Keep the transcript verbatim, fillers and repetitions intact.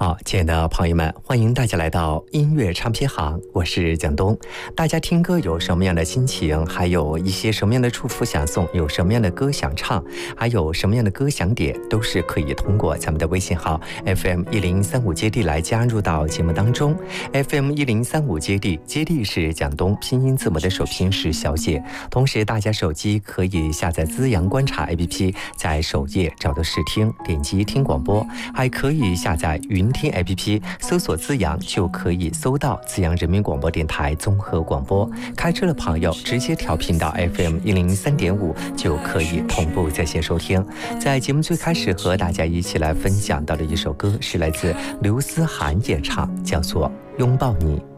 好，亲爱的朋友们，欢迎大家来到音乐唱片行，我是蒋东。大家听歌有什么样的心情，还有一些什么样的祝福想送，有什么样的歌想唱，还有什么样的歌想点，都是可以通过咱们的微信号 F M 一零三五接地来加入到节目当中。 F M 一零三五接地，接地是蒋东拼音字母的首拼是小写。同时大家手机可以下载资阳观察 A P P， 在首页找到试听，点击听广播，还可以下载云听 A P P， 搜索资阳就可以搜到资阳人民广播电台综合广播。开车的朋友直接调频到 F M 一零三点五就可以同步在线收听。在节目最开始和大家一起来分享到的一首歌是来自刘思涵演唱，叫做拥抱你。